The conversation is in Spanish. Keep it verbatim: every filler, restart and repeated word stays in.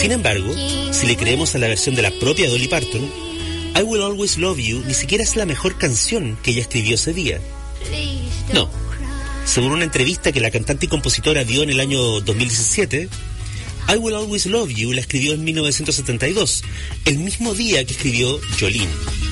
Sin embargo, si le creemos a la versión de la propia Dolly Parton, I Will Always Love You ni siquiera es la mejor canción que ella escribió ese día. No. Según una entrevista que la cantante y compositora dio en el año dos mil diecisiete, I Will Always Love You la escribió en mil novecientos setenta y dos, el mismo día que escribió Jolene.